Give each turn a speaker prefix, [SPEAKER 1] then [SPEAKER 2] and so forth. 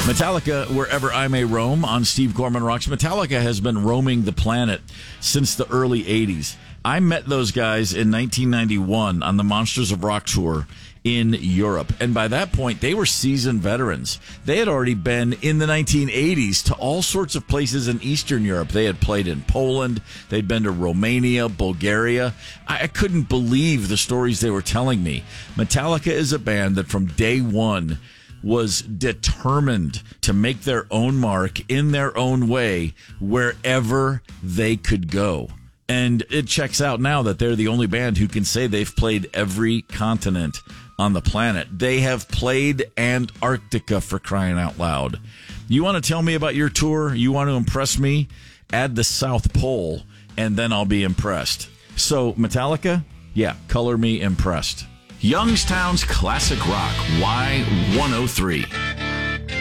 [SPEAKER 1] Metallica, Wherever I May Roam on Steve Gorman Rocks. Metallica has been roaming the planet since the early 80s. I met those guys in 1991 on the Monsters of Rock tour in Europe. And by that point, they were seasoned veterans. They had already been in the 1980s to all sorts of places in Eastern Europe. They had played in Poland. They'd been to Romania, Bulgaria. I couldn't believe the stories they were telling me. Metallica is a band that from day one was determined to make their own mark in their own way wherever they could go. And it checks out now that they're the only band who can say they've played every continent on the planet. They have played Antarctica, for crying out loud. You want to tell me about your tour? You want to impress me? Add the South Pole, and then I'll be impressed. So, Metallica? Yeah, color me impressed. Youngstown's Classic Rock, Y103.